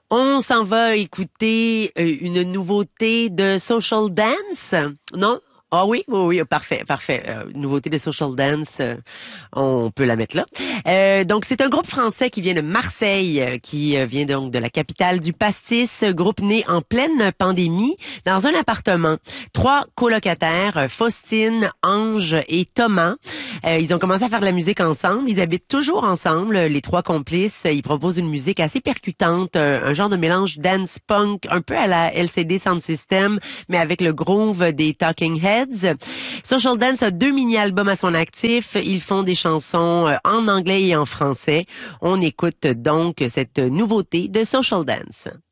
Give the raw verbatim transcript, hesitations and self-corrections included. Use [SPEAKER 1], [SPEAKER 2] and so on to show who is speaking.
[SPEAKER 1] On s'en va écouter euh, une nouveauté de Social Dance, non? Ah oui, oui, oui, parfait, parfait. Euh, nouveauté de Social Dance, euh, on peut la mettre là. Euh, donc, c'est un groupe français qui vient de Marseille, euh, qui euh, vient donc de la capitale du pastis, groupe né en pleine pandémie dans un appartement. Trois colocataires, euh, Faustine, Ange et Thomas. Euh, ils ont commencé à faire de la musique ensemble. Ils habitent toujours ensemble, les trois complices. Ils proposent une musique assez percutante, un, un genre de mélange dance punk, un peu à la L C D Sound System, mais avec le groove des Talking Heads. Social Dance a deux mini-albums à son actif. Ils font des chansons euh, en anglais et en français. On écoute donc cette nouveauté de Social Dance.